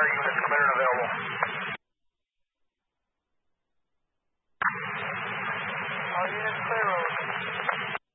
fire units clear and available. All units clear, over.